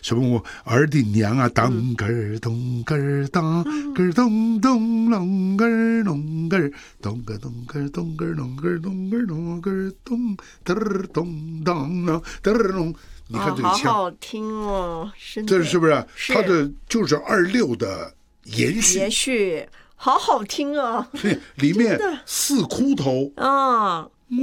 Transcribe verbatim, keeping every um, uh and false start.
什么我儿的娘啊，当个儿咚个儿当个儿咚咚隆个儿隆个儿咚个咚个咚个咚个咚个咚个咚嘚儿咚当啷嘚儿咚。你看这个腔， 哦、好好听哦，是这是不是？ 是它的就是二六的延续， 延续，好好听啊！ 里面四哭头啊。